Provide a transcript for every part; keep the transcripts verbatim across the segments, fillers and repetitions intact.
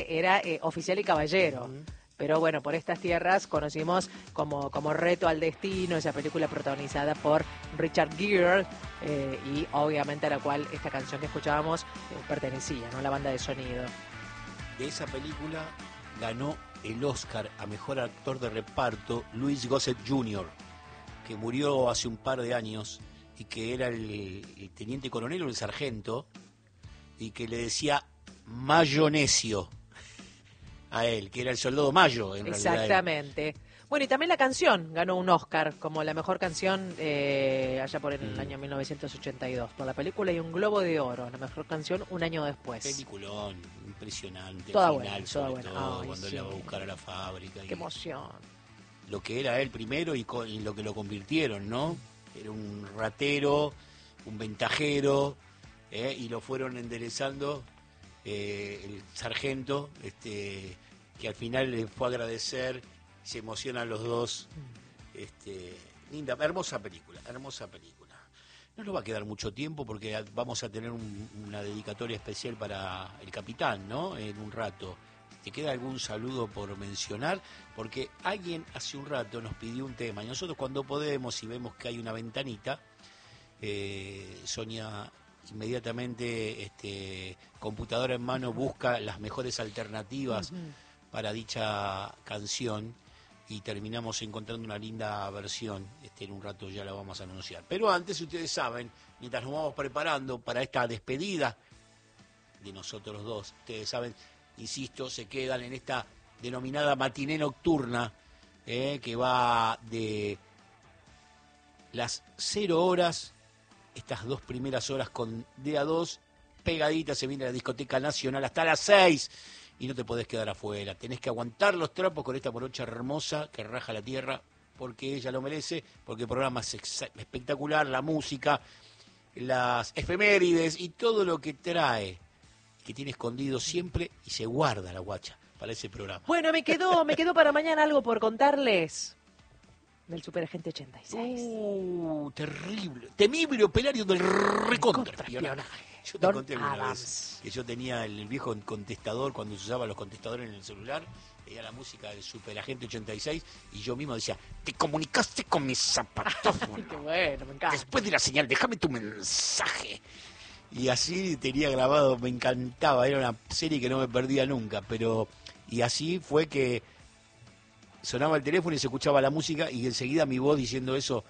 era eh, oficial y caballero. Uh-huh. Pero bueno, por estas tierras conocimos como, como Reto al Destino, esa película protagonizada por Richard Gere, eh, y obviamente a la cual esta canción que escuchábamos eh, pertenecía, ¿no? La banda de sonido. De esa película ganó el Oscar a Mejor Actor de Reparto Louis Gossett junior, que murió hace un par de años y que era el, el teniente coronel o el sargento, y que le decía Mayonesio a él, que era el soldado Mayo, en realidad. Exactamente. Bueno, y también la canción ganó un Oscar como la mejor canción eh, allá por el mm. año mil novecientos ochenta y dos por la película, y un Globo de Oro, la mejor canción un año después. Peliculón, impresionante. Toda al buena, final, toda sobre buena. todo, Ay, cuando sí. la va a buscar a la fábrica. Qué y emoción. Lo que era él primero y, con, y lo que lo convirtieron, ¿no? Era un ratero, un ventajero, ¿eh? Y lo fueron enderezando. Eh, el sargento, este, que al final le fue a agradecer, se emocionan los dos. Este, linda, hermosa película, hermosa película. No nos va a quedar mucho tiempo porque vamos a tener un, una dedicatoria especial para el capitán, ¿no? En un rato. ¿Te queda algún saludo por mencionar? Porque alguien hace un rato nos pidió un tema y nosotros cuando podemos y vemos que hay una ventanita, eh, Sonia inmediatamente, este, computadora en mano, busca las mejores alternativas uh-huh. para dicha canción y terminamos encontrando una linda versión. Este, en un rato ya la vamos a anunciar. Pero antes, ustedes saben, mientras nos vamos preparando para esta despedida de nosotros dos, ustedes saben, insisto, se quedan en esta denominada matiné nocturna, eh, que va de las cero horas, estas dos primeras horas con D A dos, pegaditas, se viene la discoteca nacional hasta las seis, y no te podés quedar afuera, tenés que aguantar los trapos con esta morocha hermosa que raja la tierra, porque ella lo merece, porque el programa es ex- espectacular, la música, las efemérides y todo lo que trae, que tiene escondido siempre y se guarda la guacha para ese programa. Bueno, me quedó, me quedó para mañana algo por contarles del Superagente ochenta y seis. Uh, terrible. Temible operario del recontraespionaje. Yo te Don conté alguna Adams. vez que yo tenía el, el viejo contestador, cuando se usaba los contestadores en el celular, era la música del Superagente ochenta y seis, y yo mismo decía, te comunicaste con mi zapatófono. Qué bueno, me encanta. Después de la señal, déjame tu mensaje. Y así tenía grabado, me encantaba, era una serie que no me perdía nunca, pero y así fue que sonaba el teléfono y se escuchaba la música y enseguida mi voz diciendo eso,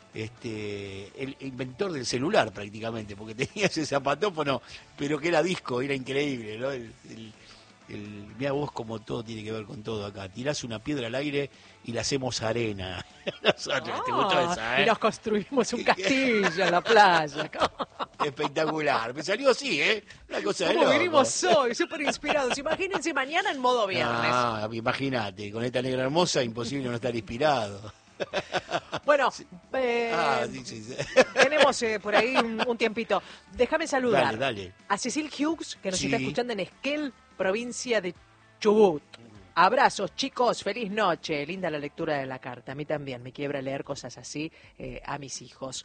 este, el inventor del celular prácticamente, porque tenía ese zapatófono, pero que era disco, era increíble, ¿no? El, el, el, mira vos como todo tiene que ver con todo acá, tirás una piedra al aire y la hacemos arena. Nosotros, oh, ¿te gustó esa, eh? Y nos construimos un castillo en la playa. Espectacular, me salió así, ¿eh? Una cosa de ¿Cómo loco. venimos hoy? Súper inspirados. Imagínense mañana en modo viernes. Ah, imagínate, con esta negra hermosa, imposible no estar inspirado. Bueno, eh, ah, sí, sí, sí. tenemos eh, por ahí un, un tiempito. Déjame saludar dale, dale. a Cecil Hughes, que nos sí. está escuchando en Esquel, provincia de Chubut. Abrazos, chicos, feliz noche. Linda la lectura de la carta. A mí también me quiebra leer cosas así eh, a mis hijos.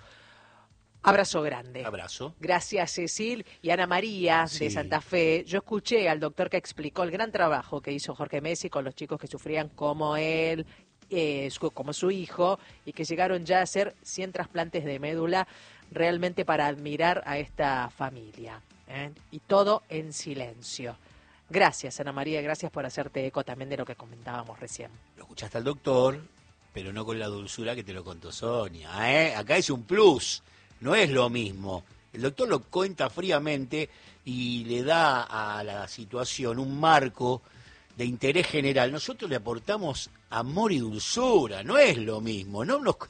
Abrazo grande. Abrazo. Gracias, Cecil. Y Ana María, sí. de Santa Fe. Yo escuché al doctor que explicó el gran trabajo que hizo Jorge Messi con los chicos que sufrían como él, eh, su, como su hijo, y que llegaron ya a hacer cien trasplantes de médula, realmente para admirar a esta familia. ¿eh? Y todo en silencio. Gracias, Ana María, gracias por hacerte eco también de lo que comentábamos recién. Lo escuchaste al doctor, pero no con la dulzura que te lo contó Sonia. ¿eh? Acá es un plus. No es lo mismo. El doctor lo cuenta fríamente y le da a la situación un marco de interés general. Nosotros le aportamos amor y dulzura. No es lo mismo. No nos...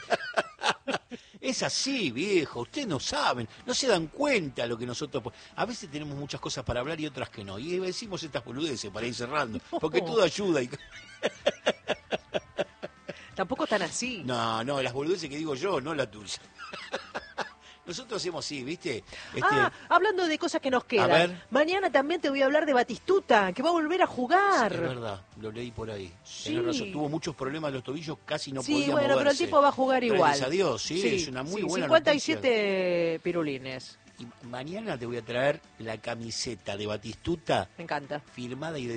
Es así, viejo. Ustedes no saben, no se dan cuenta lo que nosotros... A veces tenemos muchas cosas para hablar y otras que no. Y decimos estas boludeces para ir cerrando. Porque todo ayuda y... Tampoco tan así. No, no, las boludeces que digo yo, no la tuya. Nosotros hacemos así, ¿viste? Este... Ah, hablando de cosas que nos quedan. A ver. Mañana también te voy a hablar de Batistuta, que va a volver a jugar. Sí, es verdad, lo leí por ahí. Sí. Tenés razón, tuvo muchos problemas en los tobillos, casi no sí, podía bueno, moverse. pero el tipo va a jugar igual. Gracias a Dios, sí, sí es una muy sí, buena cincuenta y siete noticia. pirulines. Y mañana te voy a traer la camiseta de Batistuta Me encanta. firmada y